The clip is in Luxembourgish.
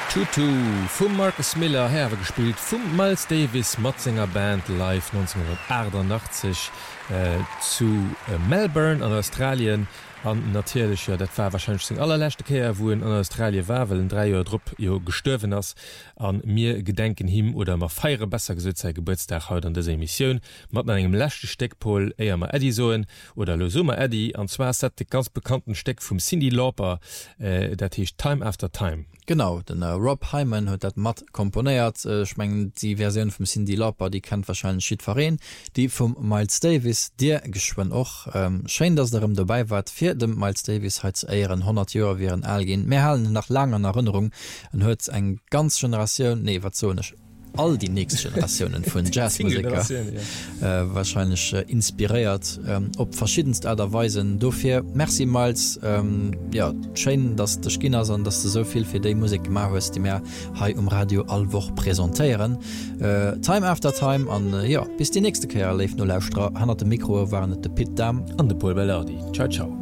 Tutu vum Marcus Miller herwe gespielt vum Miles Davis Matzinger Band live 1988 zu Melbourne an Australien an natürlichcher dat war wahrscheinlich allerlächte Keer wo in Australien war well 3 Joer Drpp jo gestøwen ass an mir gedenken him oder ma feiere besser gesot sei Geburtstag haut an der Emission mat an engem lächte Steckpol eier ma Edison oder Losummer Eddie an zwar set de ganz bekannten Steck vum Cyndi Lauper dat hicht Time After Time. Genau, den Rob Hyman hat dat mat komponiert, schmengen die Version vom Cyndi Lauper, die kennt wahrscheinlich schied verreen, die vom Miles Davis, der geschwen och schein dass darum dabei wart fir dem Miles Davis hat eieren 100 Jahre wären allgin mehr hallen nach langer Erinnerung und hört eng ganz Generation nee wat so nicht. All die nächsten Generationen von Jazzmusiker wahrscheinlich inspiriert op verschiedenst Weisen dofir Merci mals ja schön dass der Skinner sind dass du so viel für die Musik gemacht hast die mehr hai Radio allwoch präsentieren Time After Time an ja bis die nächste Kehr lief nur Laustra 100 Mikro waren de Pit Dam an de Paul Bellardi. Ciao ciao.